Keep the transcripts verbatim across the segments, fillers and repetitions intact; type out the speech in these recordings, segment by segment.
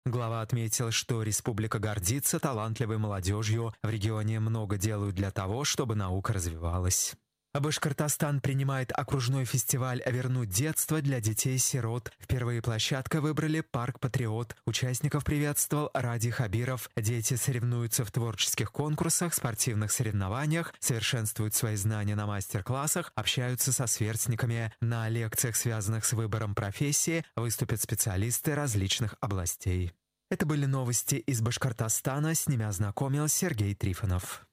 Глава отметил, что республика гордится талантливой молодежью, в регионе много делают для того, чтобы наука развивалась. Башкортостан принимает окружной фестиваль «Вернуть детство» для детей-сирот. Впервые площадка выбрали «Парк Патриот». Участников приветствовал Ради Хабиров. Дети соревнуются в творческих конкурсах, спортивных соревнованиях, совершенствуют свои знания на мастер-классах, общаются со сверстниками. На лекциях, связанных с выбором профессии, выступят специалисты различных областей. Это были новости из Башкортостана. С ними ознакомил Сергей Трифонов.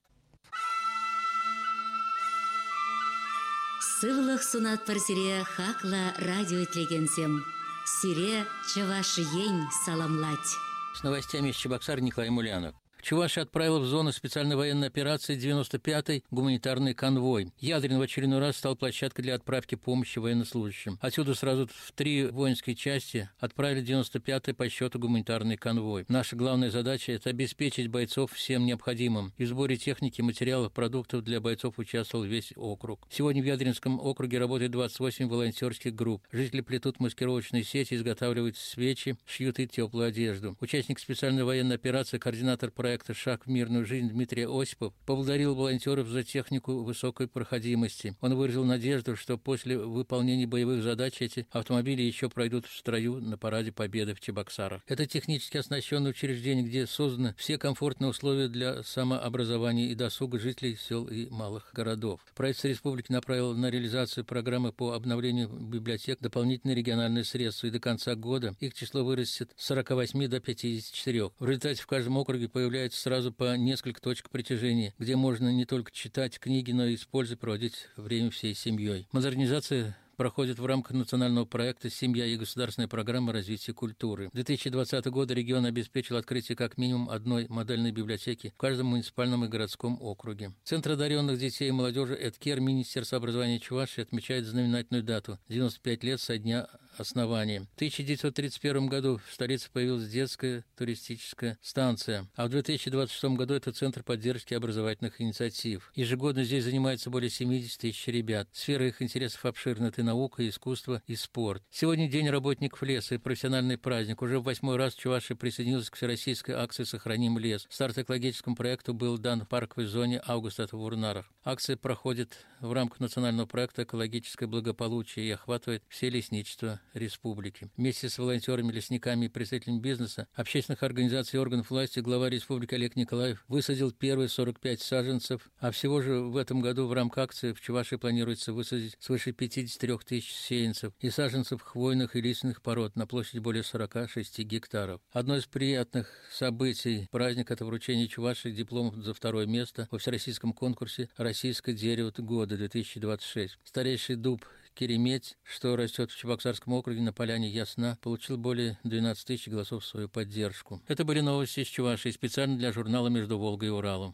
Сывлых сунат парсире хакла радио тлегенсем. Сире чавашиень саламлать. С новостями из Чебоксар Николай Мулянов. Чувашия отправил в зону специальной военной операции девяносто пятый гуманитарный конвой. Ядрин в очередной раз стал площадкой для отправки помощи военнослужащим. Отсюда сразу в три воинские части отправили девяносто пятый по счету гуманитарный конвой. Наша главная задача – это обеспечить бойцов всем необходимым. И в сборе техники, материалов, продуктов для бойцов участвовал весь округ. Сегодня в Ядринском округе работает двадцать восемь волонтерских групп. Жители плетут маскировочные сети, изготавливают свечи, шьют и теплую одежду. Участник специальной военной операции, координатор проекта проекта «Шаг в мирную жизнь» Дмитрий Осипов поблагодарил волонтеров за технику высокой проходимости. Он выразил надежду, что после выполнения боевых задач эти автомобили еще пройдут в строю на параде Победы в Чебоксарах. Это технически оснащенное учреждение, где созданы все комфортные условия для самообразования и досуга жителей сел и малых городов. Правительство республики направило на реализацию программы по обновлению библиотек дополнительные региональные средства, и до конца года их число вырастет с сорока восьми до пятидесяти четырёх. В результате в каждом округе появляется сразу по несколько точек притяжения, где можно не только читать книги, но и использовать, проводить время всей семьей. Модернизация проходит в рамках национального проекта «Семья и государственная программа развития культуры». В две тысячи двадцатом году регион обеспечил открытие как минимум одной модельной библиотеки в каждом муниципальном и городском округе. Центр одаренных детей и молодежи «Эдкер» Министерства образования Чувашии отмечает знаменательную дату – девяносто пять лет со дня основания. В тысяча девятьсот тридцать первом году в столице появилась детская туристическая станция, а в две тысячи двадцать шестом году это Центр поддержки образовательных инициатив. Ежегодно здесь занимается более семидесяти тысяч ребят. Сфера их интересов обширна – это наука, искусство и спорт. Сегодня День работников леса и профессиональный праздник. Уже в восьмой раз Чувашия присоединилась к всероссийской акции «Сохраним лес». Старт экологическому проекту был дан в парковой зоне «Август» в Урнарах. Акция проходит в рамках национального проекта «Экологическое благополучие» и охватывает все лесничества республики. Вместе с волонтерами, лесниками и представителями бизнеса, общественных организаций и органов власти глава республики Олег Николаев высадил первые сорок пять саженцев, а всего же в этом году в рамках акции в Чувашии планируется высадить свыше пятидесяти трёх тысяч сеянцев и саженцев хвойных и лиственных пород на площади более сорока шести гектаров. Одно из приятных событий праздника – это вручение Чувашии дипломов за второе место во всероссийском конкурсе «Российское дерево года» две тысячи двадцать шесть. Старейший дуб Кереметь, что растет в Чебоксарском округе на поляне Ясна, получил более двенадцати тысяч голосов в свою поддержку. Это были новости из Чувашии специально для журнала «Между Волгой и Уралом».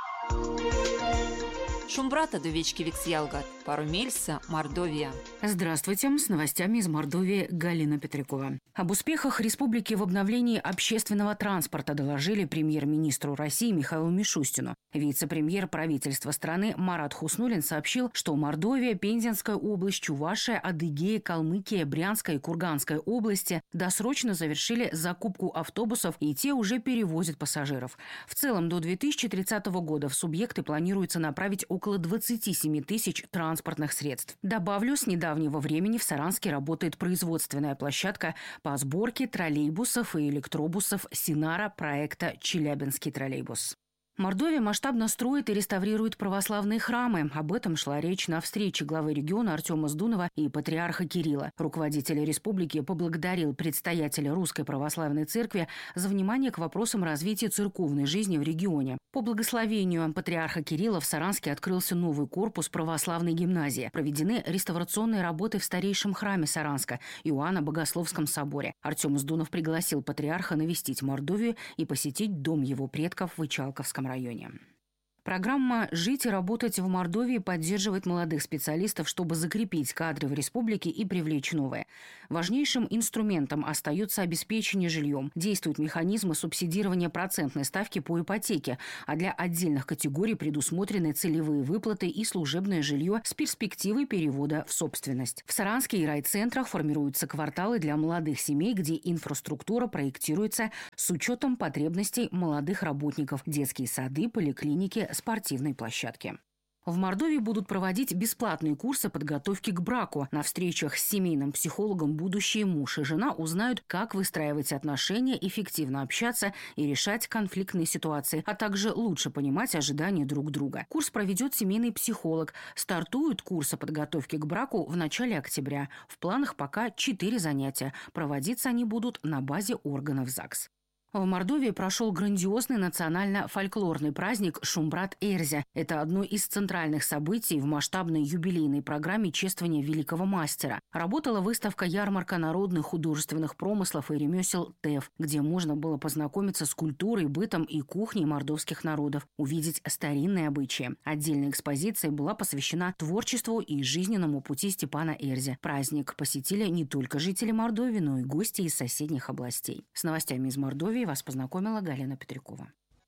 Шумбрата до вечки Виксьялгат, пару Мельса, Мордовия. Здравствуйте, с новостями из Мордовии Галина Петрякова. Об успехах республики в обновлении общественного транспорта доложили премьер-министру России Михаилу Мишустину. Вице-премьер правительства страны Марат Хуснуллин сообщил, что Мордовия, Пензенская область, Чувашия, Адыгея, Калмыкия, Брянская и Курганская области досрочно завершили закупку автобусов, и те уже перевозят пассажиров. В целом, до две тысячи тридцатого года в субъекты планируется направить около двадцати семи тысяч транспортных средств. Добавлю, с недавнего времени в Саранске работает производственная площадка по сборке троллейбусов и электробусов Синара проекта «Челябинский троллейбус». Мордовия масштабно строит и реставрирует православные храмы. Об этом шла речь на встрече главы региона Артема Сдунова и патриарха Кирилла. Руководитель республики поблагодарил предстоятеля Русской Православной Церкви за внимание к вопросам развития церковной жизни в регионе. По благословению патриарха Кирилла в Саранске открылся новый корпус православной гимназии. Проведены реставрационные работы в старейшем храме Саранска – Иоанна Богословском соборе. Артем Сдунов пригласил патриарха навестить Мордовию и посетить дом его предков в Ичалковском районе. Программа «Жить и работать в Мордовии» поддерживает молодых специалистов, чтобы закрепить кадры в республике и привлечь новые. Важнейшим инструментом остается обеспечение жильем. Действуют механизмы субсидирования процентной ставки по ипотеке, а для отдельных категорий предусмотрены целевые выплаты и служебное жилье с перспективой перевода в собственность. В Саранске и райцентрах формируются кварталы для молодых семей, где инфраструктура проектируется с учетом потребностей молодых работников, детские сады, поликлиники, спортивной площадки. В Мордовии будут проводить бесплатные курсы подготовки к браку. На встречах с семейным психологом будущие муж и жена узнают, как выстраивать отношения, эффективно общаться и решать конфликтные ситуации, а также лучше понимать ожидания друг друга. Курс проведет семейный психолог. Стартуют курсы подготовки к браку в начале октября. В планах пока четыре занятия. Проводиться они будут на базе органов ЗАГС. В Мордовии прошел грандиозный национально-фольклорный праздник Шумбрат-Эрзя. Это одно из центральных событий в масштабной юбилейной программе чествования великого мастера. Работала выставка-ярмарка народных художественных промыслов и ремесел ТЭФ, где можно было познакомиться с культурой, бытом и кухней мордовских народов, увидеть старинные обычаи. Отдельная экспозиция была посвящена творчеству и жизненному пути Степана Эрзя. Праздник посетили не только жители Мордовии, но и гости из соседних областей. С новостями из Мордовии вас познакомила Галина Петрякова.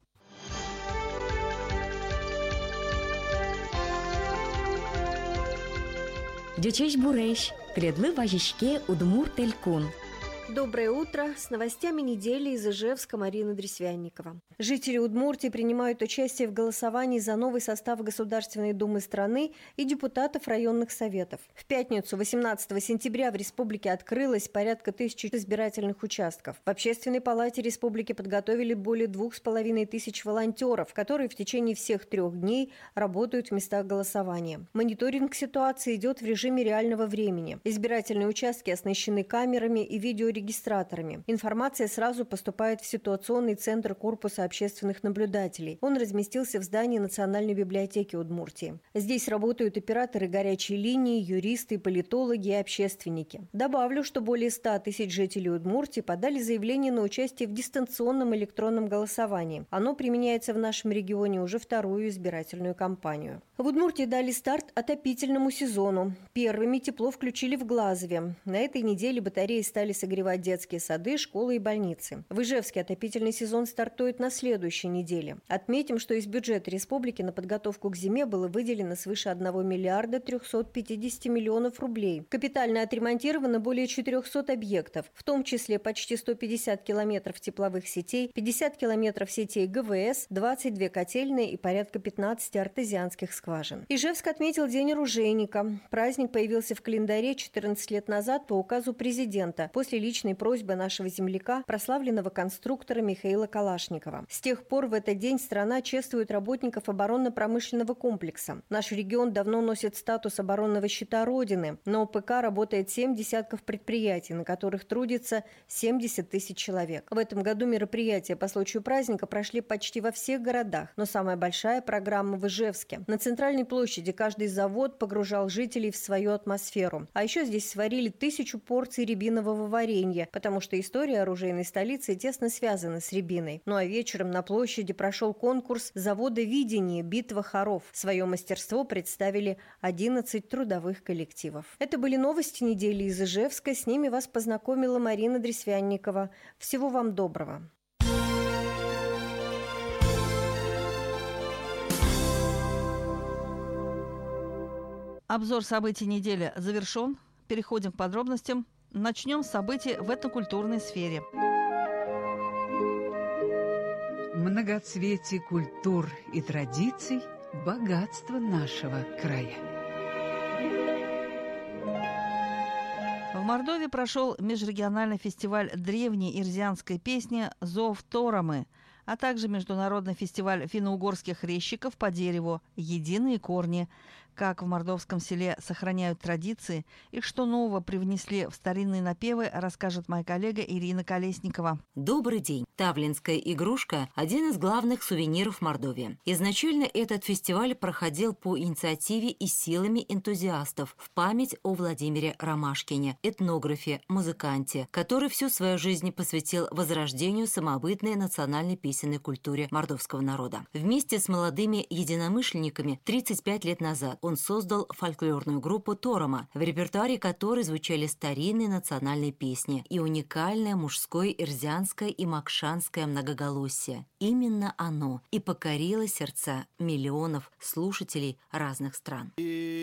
Дючеш Буреш, кредлы важишке удмур телькун. Доброе утро. С новостями недели из Ижевска Марина Дресвянникова. Жители Удмуртии принимают участие в голосовании за новый состав Государственной Думы страны и депутатов районных советов. В пятницу, восемнадцатого сентября, в республике открылось порядка тысячи избирательных участков. В Общественной палате республики подготовили более двух с половиной тысяч волонтеров, которые в течение всех трех дней работают в местах голосования. Мониторинг ситуации идет в режиме реального времени. Избирательные участки оснащены камерами и видеорегистраторами. регистраторами. Информация сразу поступает в ситуационный центр корпуса общественных наблюдателей. Он разместился в здании Национальной библиотеки Удмуртии. Здесь работают операторы горячей линии, юристы, политологи и общественники. Добавлю, что более ста тысяч жителей Удмуртии подали заявление на участие в дистанционном электронном голосовании. Оно применяется в нашем регионе уже вторую избирательную кампанию. В Удмуртии дали старт отопительному сезону. Первыми тепло включили в Глазове. На этой неделе батареи стали согревать детские сады, школы и больницы. В Ижевске отопительный сезон стартует на следующей неделе. Отметим, что из бюджета республики на подготовку к зиме было выделено свыше одного миллиарда трехсот пятидесяти миллионов рублей. Капитально отремонтировано более четырехсот объектов, в том числе почти сто пятьдесят километров тепловых сетей, пятьдесят километров сетей ГВС, двадцать две котельные и порядка пятнадцати артезианских скважин. Ижевск отметил День оружейника. Праздник появился в календаре четырнадцать лет назад по указу президента после личной просьбы нашего земляка, прославленного конструктора Михаила Калашникова. С тех пор в этот день страна чествует работников оборонно-промышленного комплекса. Наш регион давно носит статус оборонного щита Родины. На ОПК работает семь десятков предприятий, на которых трудится семьдесят тысяч человек. В этом году мероприятия по случаю праздника прошли почти во всех городах, но самая большая программа в Ижевске. На центральной площади каждый завод погружал жителей в свою атмосферу. А еще здесь сварили тысячу порций рябинового варенья, потому что история оружейной столицы тесно связана с рябиной. Ну а вечером на площади прошел конкурс завода «Видение. Битва хоров». Свое мастерство представили одиннадцать трудовых коллективов. Это были новости недели из Ижевска. С ними вас познакомила Марина Дресвянникова. Всего вам доброго. Обзор событий недели завершен. Переходим к подробностям. Начнем с событий в этнокультурной сфере. Многоцветие культур и традиций – богатство нашего края. В Мордовии прошел межрегиональный фестиваль древней ирзианской песни «Зов Торамы», а также международный фестиваль финно-угорских резчиков по дереву «Единые корни». Как в мордовском селе сохраняют традиции и что нового привнесли в старинные напевы, расскажет моя коллега Ирина Колесникова. Добрый день. Тавлинская игрушка – один из главных сувениров Мордовии. Изначально этот фестиваль проходил по инициативе и силами энтузиастов в память о Владимире Ромашкине, этнографе, музыканте, который всю свою жизнь посвятил возрождению самобытной национальной песни песенной культуре мордовского народа. Вместе с молодыми единомышленниками тридцать пять лет назад он создал фольклорную группу «Торома», в репертуаре которой звучали старинные национальные песни и уникальное мужское ирзианское и макшанское многоголосие. Именно оно и покорило сердца миллионов слушателей разных стран.